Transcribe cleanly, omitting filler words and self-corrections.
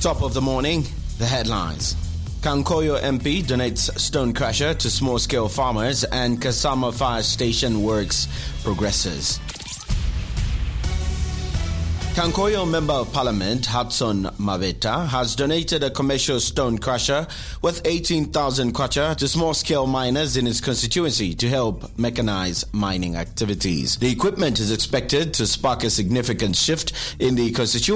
Top of the morning, the headlines. Kankoyo MP donates stone crusher to small-scale farmers and Kasama Fire Station works progresses. Kankoyo Member of Parliament Hudson Maveta has donated a commercial stone crusher worth 18,000 kwacha to small-scale miners in his constituency to help mechanize mining activities. The equipment is expected to spark a significant shift in the constituency